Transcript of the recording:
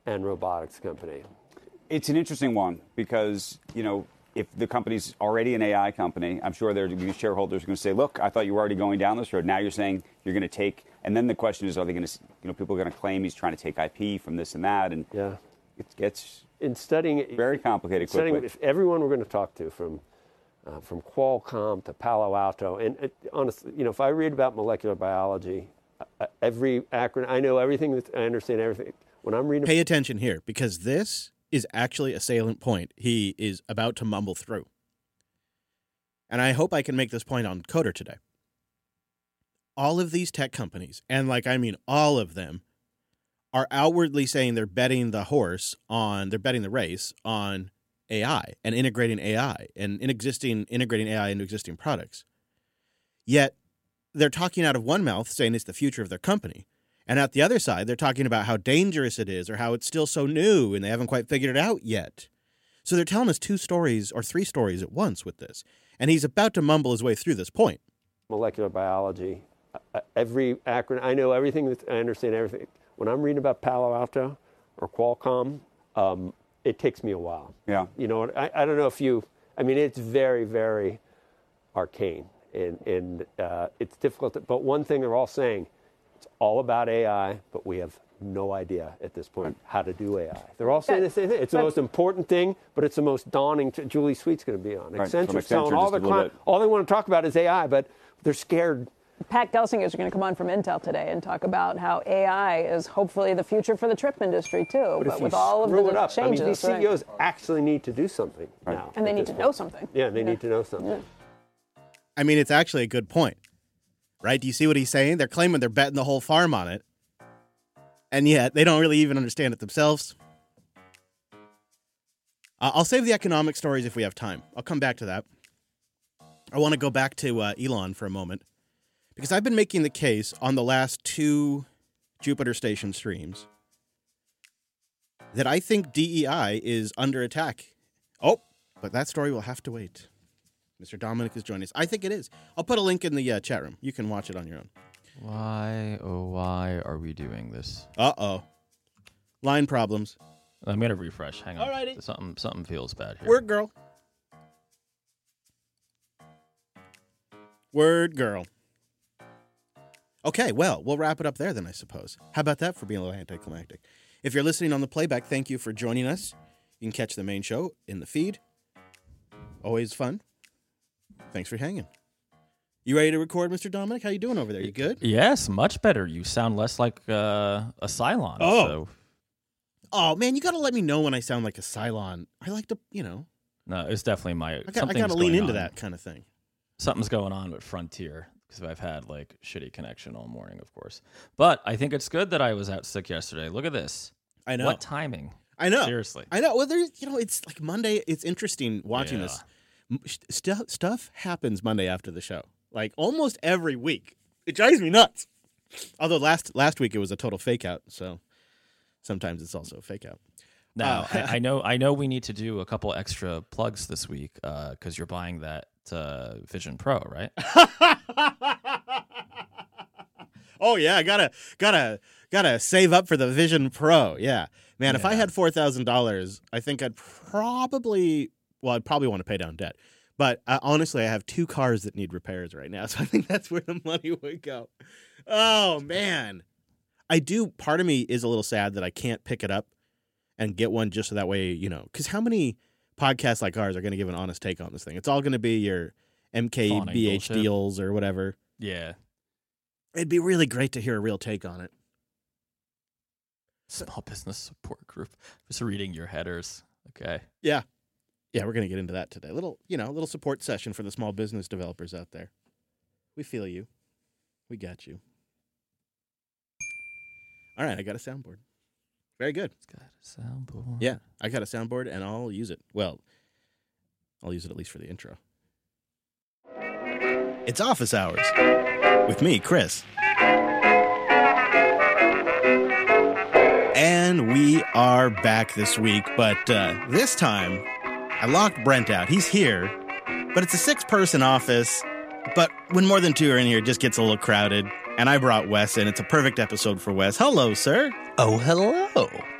and robotics company? It's an interesting one because, if the company's already an AI company, I'm sure their shareholders are going to say, look, I thought you were already going down this road. Now you're saying you're going to take, and then the question is, are they going to, people are going to claim he's trying to take IP from this and that, and it gets in studying very complicated quickly. If everyone we're going to talk to, from Qualcomm to Palo Alto, and honestly, if I read about molecular biology, every acronym, I know everything, I understand everything. When I'm reading, pay attention here, because this is actually a salient point he is about to mumble through. And I hope I can make this point on Coder today. All of these tech companies, and all of them, are outwardly saying they're betting the race on AI and integrating AI and integrating AI into existing products. Yet they're talking out of one mouth saying it's the future of their company. And at the other side, they're talking about how dangerous it is or how it's still so new and they haven't quite figured it out yet. So they're telling us 2 stories or 3 stories at once with this. And he's about to mumble his way through this point. Molecular biology, every acronym, I know everything, I understand everything. When I'm reading about Palo Alto or Qualcomm, it takes me a while. Yeah. I don't know if it's very, very arcane and it's difficult. But one thing they're all saying, it's all about AI, but we have no idea at this point how to do AI. They're all saying the same thing. It's the most important thing, but it's the most daunting. Julie Sweet's going to be on. Accenture's telling all they want to talk about is AI, but they're scared. Pat Gelsinger is going to come on from Intel today and talk about how AI is hopefully the future for the chip industry too. But with all of the changes, these CEOs actually need to do something now, and they need to know something. Yeah, they need to know something. Yeah. It's actually a good point. Right? Do you see what he's saying? They're claiming they're betting the whole farm on it. And yet, they don't really even understand it themselves. I'll save the economic stories if we have time. I'll come back to that. I want to go back to Elon for a moment. Because I've been making the case on the last 2 Jupiter Station streams that I think DEI is under attack. Oh, but that story will have to wait. Mr. Dominic is joining us. I think it is. I'll put a link in the chat room. You can watch it on your own. Why, oh why are we doing this? Uh-oh. Line problems. I'm going to refresh. Hang on. Alrighty. Something feels bad here. Word girl. Word girl. Okay, well, we'll wrap it up there then, I suppose. How about that for being a little anticlimactic? If you're listening on the playback, thank you for joining us. You can catch the main show in the feed. Always fun. Thanks for hanging. You ready to record, Mr. Dominic? How you doing over there? You good? Yes, much better. You sound less like a Cylon. Oh. So. Oh, man, you got to let me know when I sound like a Cylon. I like to, No, it's definitely my... I got to lean into that kind of thing. Something's going on with Frontier, because I've had, shitty connection all morning, of course. But I think it's good that I was out sick yesterday. Look at this. I know. What timing. I know. Seriously. I know. Well, there's, it's like Monday. It's interesting watching this. Stuff happens Monday after the show. Almost every week. It drives me nuts. Although last week it was a total fake out, so sometimes it's also a fake out. Now, I know we need to do a couple extra plugs this week because you're buying that Vision Pro, right? Oh yeah, I gotta save up for the Vision Pro. Yeah, man. If I had $4,000, I think I'd probably want to pay down debt. But honestly, I have 2 cars that need repairs right now, so I think that's where the money would go. Oh man, I do. Part of me is a little sad that I can't pick it up and get one just so that way, because how many podcasts like ours are going to give an honest take on this thing? It's all going to be your MKBH deals or whatever. Yeah. It'd be really great to hear a real take on it. Small business support group. Just reading your headers. Okay. Yeah. Yeah, we're going to get into that today. Little support session for the small business developers out there. We feel you. We got you. All right, I got a soundboard. Very good. It's got a soundboard. Yeah, I got a soundboard, and I'll use it. Well, I'll use it at least for the intro. It's office hours with me, Chris. And we are back this week, but this time I locked Brent out. He's here, but it's a 6-person office. But when more than 2 are in here, it just gets a little crowded. And I brought Wes in. It's a perfect episode for Wes. Hello, sir. Oh, hello.